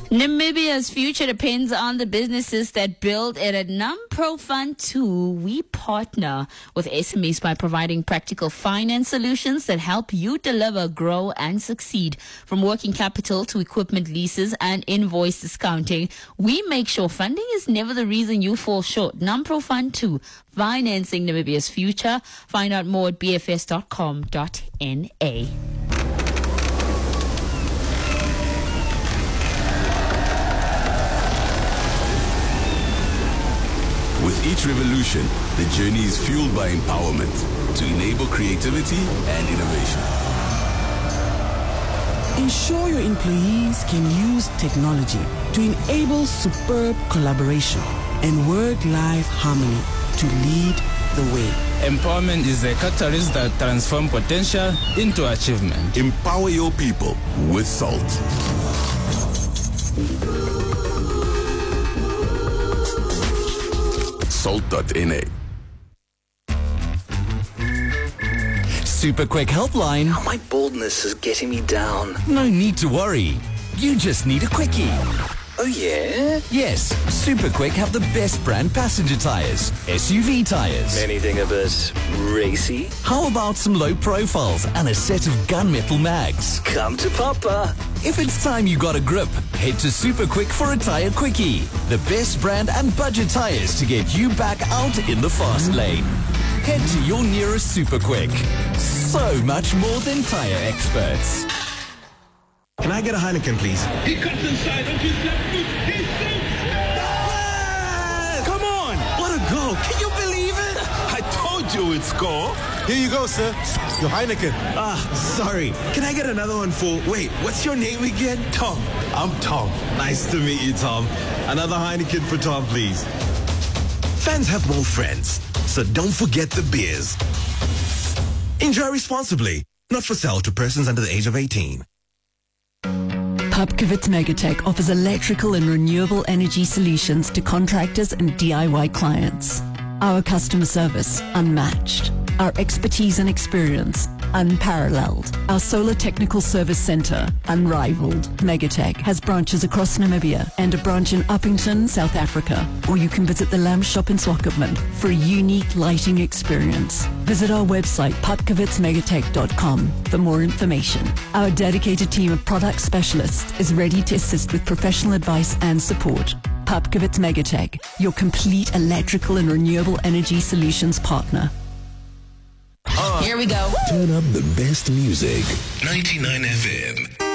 Namibia's future depends on the businesses that build it. At NumPro Fund 2, we partner with SMEs by providing practical finance solutions that help you deliver, grow, and succeed. From working capital to equipment leases and invoice discounting, we make sure funding is never the reason you fall short. NumPro Fund 2, financing Namibia's future. Find out more at bfs.com.na. With each revolution, the journey is fueled by empowerment to enable creativity and innovation. Ensure your employees can use technology to enable superb collaboration and work-life harmony to lead the way. Empowerment is the catalyst that transforms potential into achievement. Empower your people with SALT. Salt.na. Super quick helpline. Oh, my baldness is getting me down. No need to worry. You just need a quickie. Oh, yeah? Yes, Super Quick have the best brand passenger tires, SUV tires. Anything a bit racy? How about some low profiles and a set of gunmetal mags? Come to Papa. If it's time you got a grip, head to Super Quick for a tire quickie. The best brand and budget tires to get you back out in the fast lane. Head to your nearest Super Quick. So much more than tire experts. Can I get a Heineken, please? He cuts inside on his left foot. He shoots. Come on! What a goal! Can you believe it? I told you it's goal. Here you go, sir. Your Heineken. Sorry. Can I get another one for... Wait, what's your name again? Tom. I'm Tom. Nice to meet you, Tom. Another Heineken for Tom, please. Fans have more friends, so don't forget the beers. Enjoy responsibly. Not for sale to persons under the age of 18. Pupkewitz Megatech offers electrical and renewable energy solutions to contractors and DIY clients. Our customer service, unmatched. Our expertise and experience, unparalleled. Our solar technical service center, unrivaled. Megatech has branches across Namibia and a branch in Uppington, South Africa. Or you can visit the Lamb Shop in Swakopmund for a unique lighting experience. Visit our website, pupkewitzmegatech.com, for more information. Our dedicated team of product specialists is ready to assist with professional advice and support. Pupkewitz Megatech, your complete electrical and renewable energy solutions partner. Here we go. Turn up the best music. 99 FM.